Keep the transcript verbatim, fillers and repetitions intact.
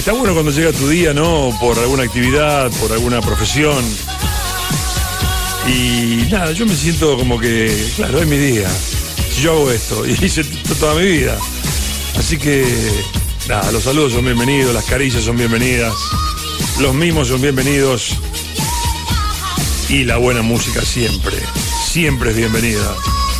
está bueno cuando llega tu día, ¿no? Por alguna actividad, por alguna profesión. Y nada, yo me siento como que, claro, es mi día. Si yo hago esto, y hice esto toda mi vida. Así que, nada, los saludos son bienvenidos, las caricias son bienvenidas, los mimos son bienvenidos. Y la buena música siempre, siempre es bienvenida.